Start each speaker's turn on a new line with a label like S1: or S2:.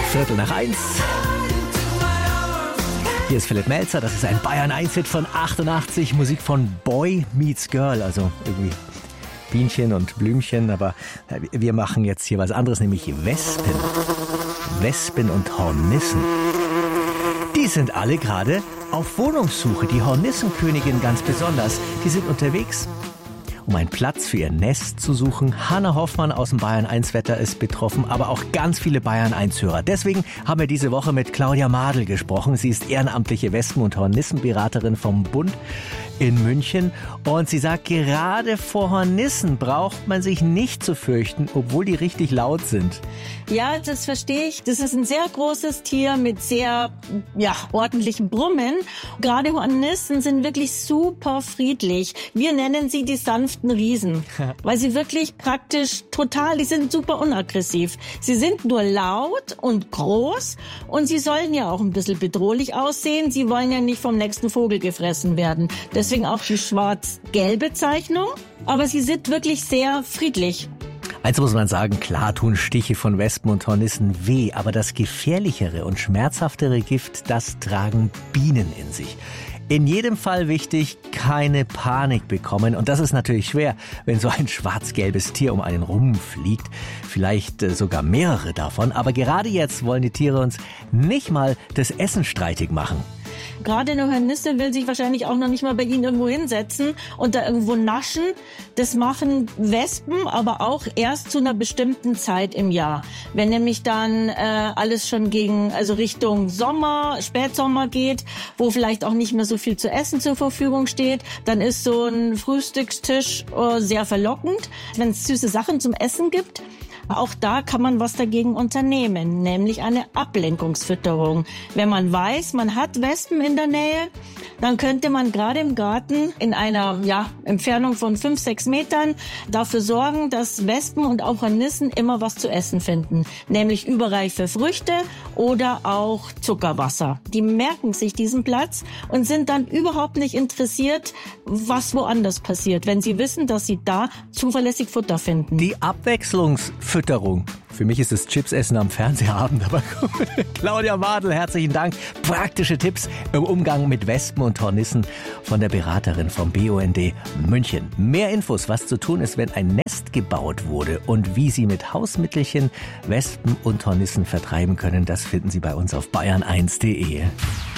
S1: 1:15. Hier ist Philipp Melzer, das ist ein Bayern-1-Hit von 88, Musik von Boy Meets Girl, also irgendwie Bienchen und Blümchen, aber wir machen jetzt hier was anderes, nämlich Wespen. Wespen und Hornissen. Die sind alle gerade auf Wohnungssuche, die Hornissenkönigin ganz besonders. Die sind unterwegs, um einen Platz für ihr Nest zu suchen. Hanna Hoffmann aus dem Bayern-1-Wetter ist betroffen, aber auch ganz viele Bayern-1-Hörer. Deswegen haben wir diese Woche mit Claudia Madl gesprochen. Sie ist ehrenamtliche Wespen- und Hornissenberaterin vom Bund in München. Und sie sagt, gerade vor Hornissen braucht man sich nicht zu fürchten, obwohl die richtig laut sind.
S2: Ja, das verstehe ich. Das ist ein sehr großes Tier mit sehr ordentlichem Brummen. Gerade Hornissen sind wirklich super friedlich. Wir nennen sie die sanften Riesen, weil sie wirklich praktisch die sind super unaggressiv. Sie sind nur laut und groß und sie sollen ja auch ein bisschen bedrohlich aussehen. Sie wollen ja nicht vom nächsten Vogel gefressen werden. Deswegen auch die schwarz-gelbe Zeichnung. Aber sie sind wirklich sehr friedlich.
S1: Eins muss man sagen, klar tun Stiche von Wespen und Hornissen weh, aber das gefährlichere und schmerzhaftere Gift, das tragen Bienen in sich. In jedem Fall wichtig, keine Panik bekommen. Und das ist natürlich schwer, wenn so ein schwarz-gelbes Tier um einen rumfliegt. Vielleicht sogar mehrere davon. Aber gerade jetzt wollen die Tiere uns nicht mal das Essen streitig machen.
S2: Gerade eine Hornisse will sich wahrscheinlich auch noch nicht mal bei Ihnen irgendwo hinsetzen und da irgendwo naschen. Das machen Wespen aber auch erst zu einer bestimmten Zeit im Jahr. Wenn nämlich dann alles schon Richtung Sommer, Spätsommer geht, wo vielleicht auch nicht mehr so viel zu essen zur Verfügung steht, dann ist so ein Frühstückstisch sehr verlockend. Wenn es süße Sachen zum Essen gibt, auch da kann man was dagegen unternehmen, nämlich eine Ablenkungsfütterung. Wenn man weiß, man hat Wespen in der Nähe, dann könnte man gerade im Garten in einer Entfernung von 5-6 Metern dafür sorgen, dass Wespen und auch Hornissen immer was zu essen finden, nämlich überreife Früchte oder auch Zuckerwasser. Die merken sich diesen Platz und sind dann überhaupt nicht interessiert, was woanders passiert, wenn sie wissen, dass sie da zuverlässig Futter finden.
S1: Die Abwechslungsfütterung. Für mich ist es Chipsessen am Fernsehabend, aber gut. Claudia Madl, herzlichen Dank. Praktische Tipps im Umgang mit Wespen und Hornissen von der Beraterin vom BUND München. Mehr Infos, was zu tun ist, wenn ein Nest gebaut wurde und wie Sie mit Hausmittelchen Wespen und Hornissen vertreiben können, das finden Sie bei uns auf bayern1.de.